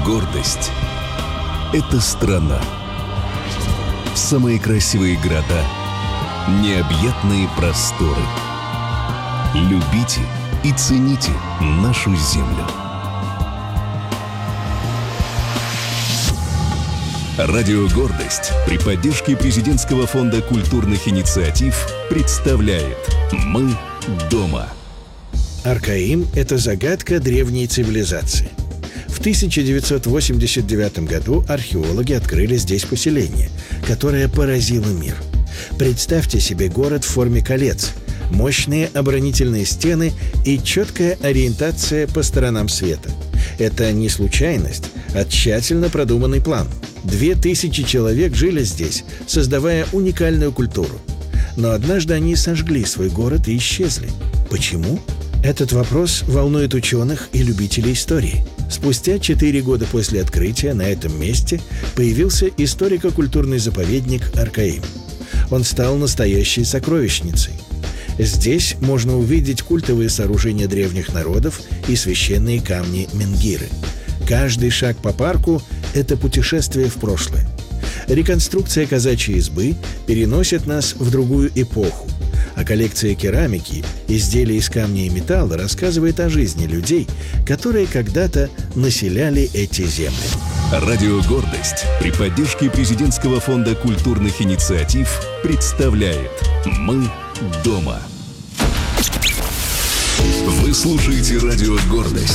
Гордость — это страна. Самые красивые города, необъятные просторы. Любите и цените нашу землю. Радио «Гордость» при поддержке Президентского фонда культурных инициатив представляет «Мы дома». Аркаим – это загадка древней цивилизации. В 1989 году археологи открыли здесь поселение, которое поразило мир. Представьте себе город в форме колец, мощные оборонительные стены и четкая ориентация по сторонам света. Это не случайность, а тщательно продуманный план. 2000 человек жили здесь, создавая уникальную культуру. Но однажды они сожгли свой город и исчезли. Почему? Этот вопрос волнует ученых и любителей истории. Спустя 4 года после открытия на этом месте появился историко-культурный заповедник Аркаим. Он стал настоящей сокровищницей. Здесь можно увидеть культовые сооружения древних народов и священные камни Менгиры. Каждый шаг по парку – это путешествие в прошлое. Реконструкция казачьей избы переносит нас в другую эпоху, а коллекция керамики, изделий из камня и металла рассказывает о жизни людей, которые когда-то населяли эти земли. Радио «Гордость» при поддержке Президентского фонда культурных инициатив представляет «Мы дома». Вы слушаете радио «Гордость».